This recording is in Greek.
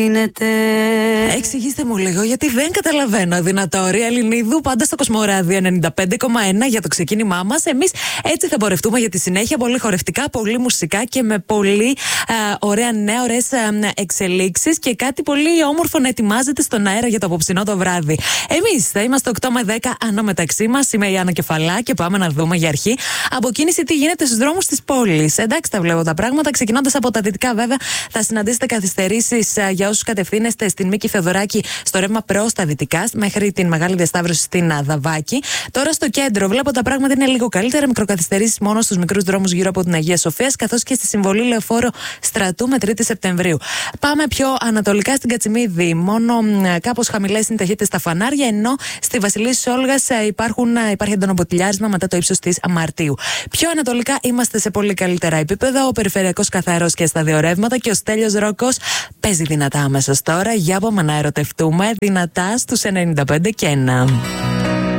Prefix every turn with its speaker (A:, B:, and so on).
A: Εξηγήστε μου λίγο, γιατί δεν καταλαβαίνω. Αδυνατόρια Ελληνίδου, πάντα στο Κοσμοράδιο 95,1 για το ξεκίνημά μας. Εμείς έτσι θα πορευτούμε για τη συνέχεια. Πολύ χορευτικά, πολύ μουσικά και με πολύ ωραία νέα, ωραίες εξελίξεις και κάτι πολύ όμορφο να ετοιμάζεται στον αέρα για το απόψινό το βράδυ. Εμείς θα είμαστε 8 με 10 ανάμεταξύ μας. Είμαι η Άννα Κεφαλά και πάμε να δούμε για αρχή από κίνηση τι γίνεται στους δρόμους της πόλης. Εντάξει, τα βλέπω τα πράγματα. Ξεκινώντας από τα δυτικά, βέβαια, θα συναντήσετε καθυστερήσεις για όσους κατευθύνεστε στην Μίκη Θεοδωράκη στο ρεύμα προς τα δυτικά, μέχρι την Μεγάλη Διασταύρωση στην Δαβάκη. Τώρα στο κέντρο βλέπω τα πράγματα είναι λίγο καλύτερα. Μικροκαθυστερήσεις μόνο στους μικρούς δρόμους γύρω από την Αγία Σοφίας, καθώς και στη συμβολή Λεωφόρο Στρατού με 3η Σεπτεμβρίου. Πάμε πιο ανατολικά στην Κατσιμίδη. Μόνο κάπως χαμηλές είναι ταχύτητες στα φανάρια, ενώ στη Βασιλίσσης Όλγας υπάρχει εντονοποτηλιάρισμα μετά το ύψος της Μαρτίου. Πιο ανατολικά είμαστε σε πολύ καλύτερα επίπεδα. Ο περιφερειακός καθαρός και στα δύο ρεύματα και ο Στέλιος Ρόκος παίζει δυνατά αμέσως τώρα. Για πάμε να ερωτευτούμε δυνατά στους 95 και 1.